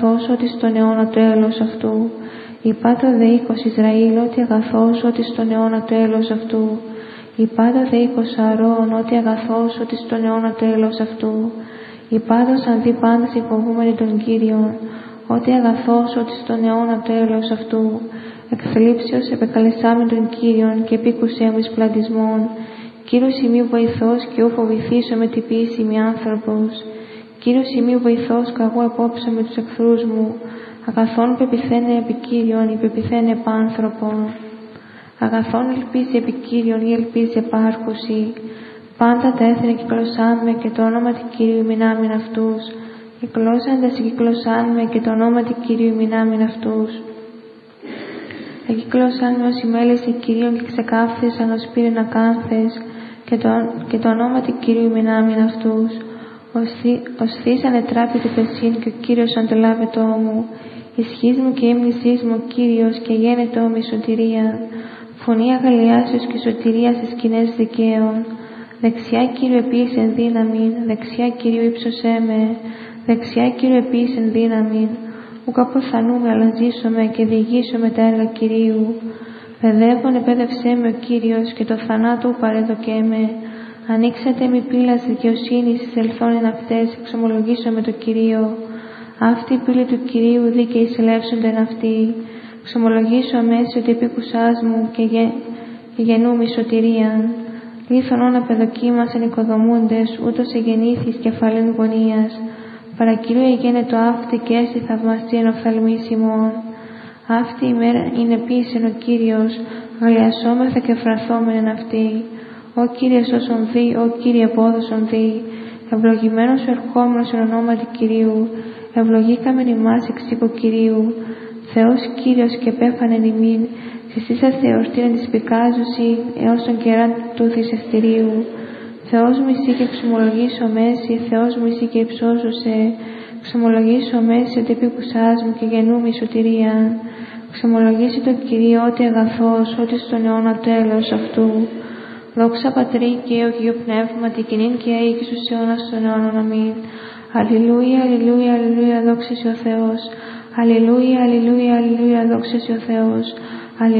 Τόσο ότι στον αιώνα τέλος αυτού. Υπάτω δε οίκος Ισραήλ, ότι αγαθός ότι στον αιώνα τέλος αυτού. Υπάτω δε οίκος Αρών, ότι αγαθός ότι στον αιώνα τέλος αυτού. Υπάτως αν δει πάντες υποβούμενοι τον Κύριον, ότι αγαθός ότι στον αιώνα τέλος αυτού. Εκθλίψεως επεκαλεσάμεν τον Κύριον και επίκουσέ μου εις πλαντισμόν. Κύριος ημί βοηθός και ου φοβηθήσω με την ποιήση μη άνθρωπος. Κύριος ημί βοηθός καγώ απόψε με τους εχθρούς μου. Αγαθόν πεπιθένε επί Κύριον ή πεπιθένε επάνθρωπον. Αγαθόν ελπίζει επί Κύριον ή ελπίζει επάρχουση. Πάντα τα έθνη κυκλωσάν και το όνομα του Κυρίου μηνάμιν αυτούς. Κυκλώσαντες κυκλωσάν και το όνομα του Κυρίου μηνάμιν αυτούς. Εκυκλώσαν με όσοι μέλησε Κυρίων και ξεκάφθησαν ως πύρεν ακάνθες και το όνομα του Κυρίου μηνάμιν αυτούς. Οσθήσαν ετράπη του πεσίν και ο Κύριος αντελάβετό μου. Ισχύς μου και ύμνησής μου ο Κύριος και γένετό μου η σωτηρία. Φωνή αγαλιάσεως και σωτηρία στις σκηνές δικαίων. Δεξιά Κύριου επίσης δύναμην, δεξιά Κύριου ύψωσέ με. Δεξιά Κύριου επίσης δύναμην. Ουκ αποθανούμε αλλά ζήσομαι και διηγήσουμε τα έργα Κυρίου. Παιδεύον επέδευσέ με ο Κύριος και το θανάτου παρεδοκέ με. Ανοίξατε μη πύλας δικαιοσύνης εις ελθόν εν αυτές, εξομολογήσω με το Κυρίο. Αυτή η πύλη του Κυρίου δίκαιοι συλλεύσονται εν αυτή. Εξομολογήσω αμέσως ότι επίκουσάς μου και γεννούμη σωτηρίαν. Λίθον όνα παιδοκίμασαν οικοδομούντες, ούτως εγεννήθης κεφαλήν γωνίας. Παρακυρού εγένετο αυτή και έσυ θαυμαστή εν οφθαλμής ημών. Αυτή η μέρα είναι πίσεν ο Κύριος, γαλιασόμεθα και φρανθόμεν εν αυτή. Ω Κύριε σώσον δι, ω Κύριε πόδοσον δι. Ευλογημένος ο ερχόμενος εν ονόματι Κυρίου. Ευλογήκαμεν ημάς εξ οίκου Κυρίου. Θεός Κύριος και πέφανεν ημίν. Συστήσαστε εορτήν της πικάζουση έως τον κεράν του θυσιαστηρίου. Θεός μου εσύ και εξομολογήσω μέση, Θεός μου εσύ και υψώσουσε. Εξομολογήσω μέση ότι επίκουσάς μου και γεννούμη η σωτηρία. Εξομολογήσει τον Κυρίο ότι αγαθός, ότι στον αιώνα τέλος αυτού. Δόξα Πατρί και Υιό και Υιό Πνεύματι, κοινήν και αεί και στους αιώνας των αιώνων. Αμήν. Αλληλούια, αλληλούια, αλληλούια, δόξα σοι ο Θεός. Αλληλούια, αλληλούια, αλληλούια, δόξα σοι ο Θεός.